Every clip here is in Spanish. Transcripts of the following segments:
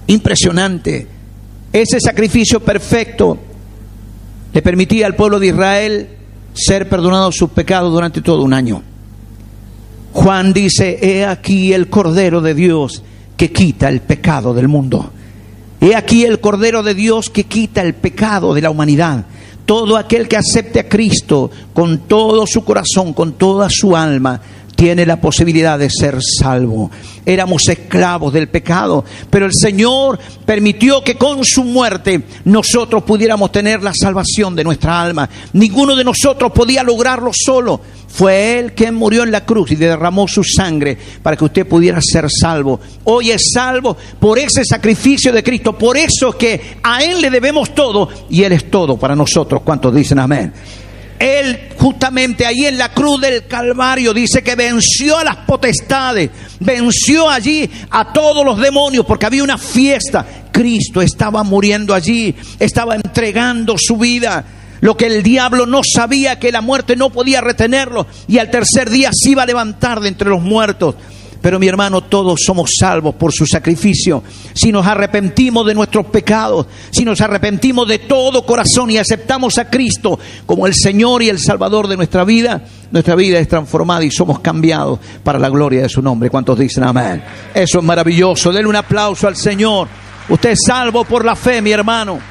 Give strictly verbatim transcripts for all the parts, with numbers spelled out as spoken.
Impresionante. Ese sacrificio perfecto le permitía al pueblo de Israel ser perdonados sus pecados durante todo un año. Juan dice: he aquí el Cordero de Dios que quita el pecado del mundo. He aquí el Cordero de Dios que quita el pecado de la humanidad. Todo aquel que acepte a Cristo con todo su corazón, con toda su alma, tiene la posibilidad de ser salvo. Éramos esclavos del pecado, pero el Señor permitió que con su muerte nosotros pudiéramos tener la salvación de nuestra alma. Ninguno de nosotros podía lograrlo solo. Fue Él quien murió en la cruz y derramó su sangre para que usted pudiera ser salvo. Hoy es salvo por ese sacrificio de Cristo. Por eso es que a Él le debemos todo y Él es todo para nosotros. ¿Cuántos dicen amén? Él justamente ahí en la cruz del Calvario dice que venció a las potestades, venció allí a todos los demonios, porque había una fiesta. Cristo estaba muriendo allí, estaba entregando su vida. Lo que el diablo no sabía, que la muerte no podía retenerlo, y al tercer día se iba a levantar de entre los muertos. Pero mi hermano, todos somos salvos por su sacrificio. Si nos arrepentimos de nuestros pecados, si nos arrepentimos de todo corazón y aceptamos a Cristo como el Señor y el Salvador de nuestra vida, nuestra vida es transformada y somos cambiados para la gloria de su nombre. ¿Cuántos dicen amén? Eso es maravilloso. Denle un aplauso al Señor. Usted es salvo por la fe, mi hermano.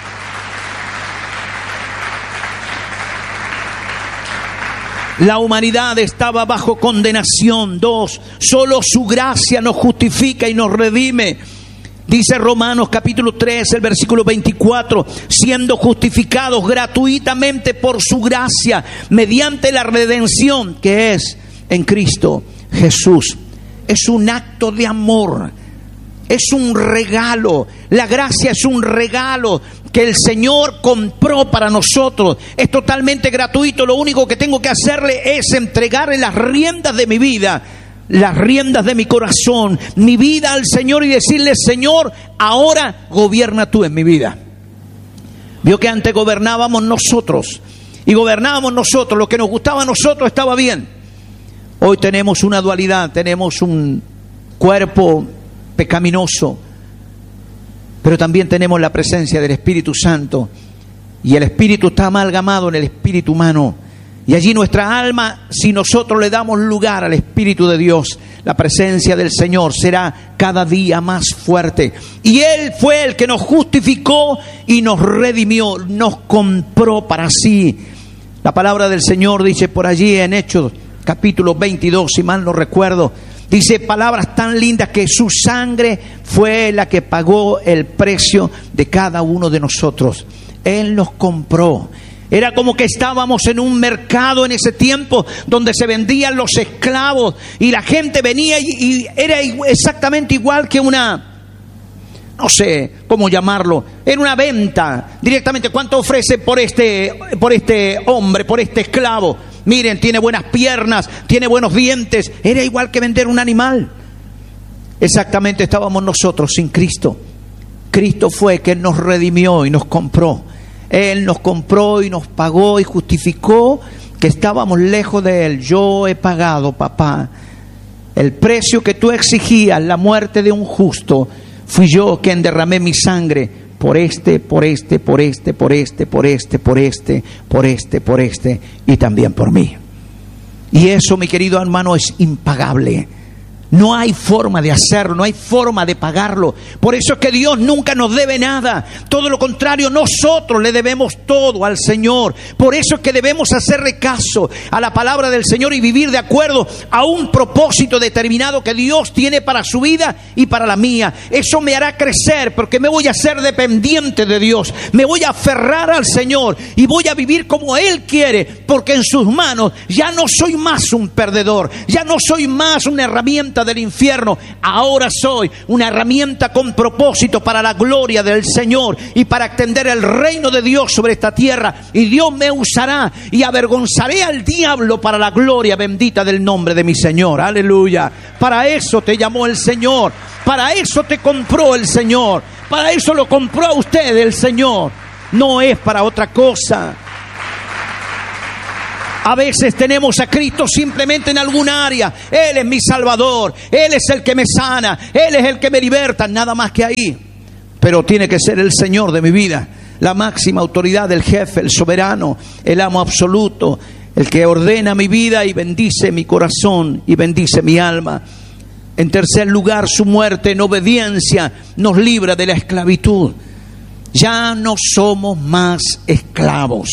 La humanidad estaba bajo condenación. Dos, solo su gracia nos justifica y nos redime. Dice Romanos capítulo tres, el versículo veinticuatro, siendo justificados gratuitamente por su gracia, mediante la redención que es en Cristo Jesús. Es un acto de amor, es un regalo. La gracia es un regalo que el Señor compró para nosotros. Es totalmente gratuito. Lo único que tengo que hacerle es entregarle las riendas de mi vida, las riendas de mi corazón, mi vida al Señor, y decirle: Señor, ahora gobierna tú en mi vida. Vio que antes gobernábamos nosotros y gobernábamos nosotros, lo que nos gustaba a nosotros estaba bien. Hoy tenemos una dualidad, tenemos un cuerpo pecaminoso, pero también tenemos la presencia del Espíritu Santo, y el Espíritu está amalgamado en el espíritu humano, y allí nuestra alma, si nosotros le damos lugar al Espíritu de Dios, la presencia del Señor será cada día más fuerte. Y Él fue el que nos justificó y nos redimió, nos compró para sí. La palabra del Señor dice por allí en Hechos capítulo veintidós, si mal no recuerdo, dice palabras tan lindas: que su sangre fue la que pagó el precio de cada uno de nosotros. Él nos compró. Era como que estábamos en un mercado en ese tiempo donde se vendían los esclavos y la gente venía y, y era exactamente igual que una, no sé cómo llamarlo, era una venta directamente. ¿Cuánto ofrece por este, por este hombre, por este esclavo? Miren, tiene buenas piernas, tiene buenos dientes. Era igual que vender un animal. Exactamente estábamos nosotros sin Cristo. Cristo fue quien nos redimió y nos compró. Él nos compró y nos pagó y justificó que estábamos lejos de Él. Yo he pagado, papá, el precio que tú exigías, la muerte de un justo. Fui yo quien derramé mi sangre por este, por este, por este, por este, por este, por este, por este, por este y también por mí. Y eso, mi querido hermano, es impagable. No hay forma de hacerlo, no hay forma de pagarlo. Por eso es que Dios nunca nos debe nada. Todo lo contrario, nosotros le debemos todo al Señor. Por eso es que debemos hacerle caso a la palabra del Señor y vivir de acuerdo a un propósito determinado que Dios tiene para su vida y para la mía. Eso me hará crecer, porque me voy a hacer dependiente de Dios. Me voy a aferrar al Señor y voy a vivir como Él quiere, porque en sus manos ya no soy más un perdedor, ya no soy más una herramienta del infierno. Ahora soy una herramienta con propósito para la gloria del Señor y para extender el reino de Dios sobre esta tierra. Y Dios me usará y avergonzaré al diablo para la gloria bendita del nombre de mi Señor. Aleluya. Para eso te llamó el Señor, para eso te compró el Señor, para eso lo compró a usted el Señor. No es para otra cosa. A veces tenemos a Cristo simplemente en algún área. Él es mi Salvador, Él es el que me sana, Él es el que me liberta, nada más que ahí. Pero tiene que ser el Señor de mi vida, la máxima autoridad, el jefe, el soberano, el amo absoluto, el que ordena mi vida y bendice mi corazón y bendice mi alma. En tercer lugar, su muerte en obediencia nos libra de la esclavitud. Ya no somos más esclavos.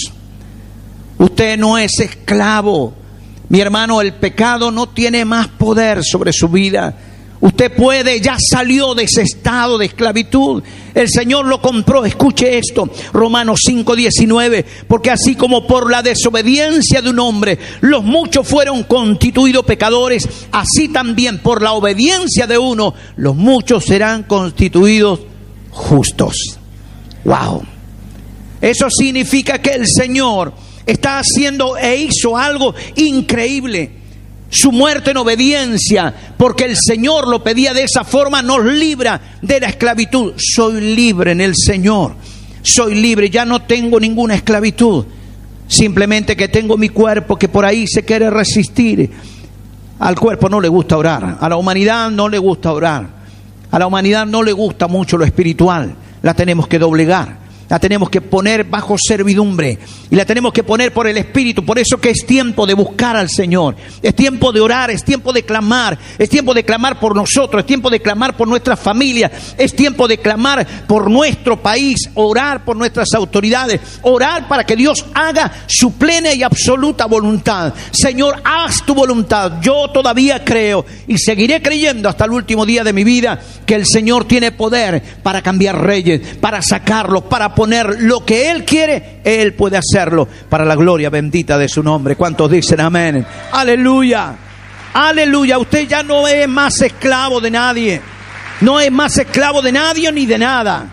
Usted no es esclavo. Mi hermano, el pecado no tiene más poder sobre su vida. Usted puede, ya salió de ese estado de esclavitud. El Señor lo compró. Escuche esto, Romanos cinco diecinueve. Porque así como por la desobediencia de un hombre los muchos fueron constituidos pecadores, así también por la obediencia de uno los muchos serán constituidos justos. Wow. Eso significa que el Señor está haciendo e hizo algo increíble. Su muerte en obediencia, porque el Señor lo pedía de esa forma, nos libra de la esclavitud. Soy libre en el Señor. Soy libre, ya no tengo ninguna esclavitud. Simplemente que tengo mi cuerpo que por ahí se quiere resistir. Al cuerpo no le gusta orar. A la humanidad no le gusta orar. A la humanidad no le gusta mucho lo espiritual. La tenemos que doblegar. La tenemos que poner bajo servidumbre y la tenemos que poner por el Espíritu. Por eso que es tiempo de buscar al Señor, es tiempo de orar, es tiempo de clamar, es tiempo de clamar por nosotros, es tiempo de clamar por nuestra familia, es tiempo de clamar por nuestro país, orar por nuestras autoridades, orar para que Dios haga su plena y absoluta voluntad. Señor, haz tu voluntad. Yo todavía creo y seguiré creyendo hasta el último día de mi vida que el Señor tiene poder para cambiar reyes, para sacarlos, para poner lo que Él quiere. Él puede hacerlo para la gloria bendita de su nombre. ¿Cuántos dicen amén? Aleluya, aleluya. Usted ya no es más esclavo de nadie, no es más esclavo de nadie ni de nada.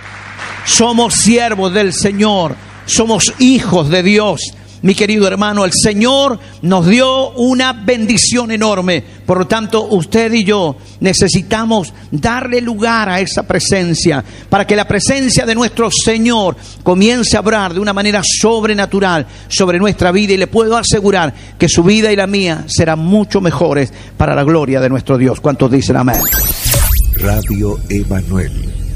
Somos siervos del Señor, somos hijos de Dios. Mi querido hermano, el Señor nos dio una bendición enorme. Por lo tanto, usted y yo necesitamos darle lugar a esa presencia, para que la presencia de nuestro Señor comience a obrar de una manera sobrenatural sobre nuestra vida. Y le puedo asegurar que su vida y la mía serán mucho mejores para la gloria de nuestro Dios. ¿Cuántos dicen amén? Radio Emanuel.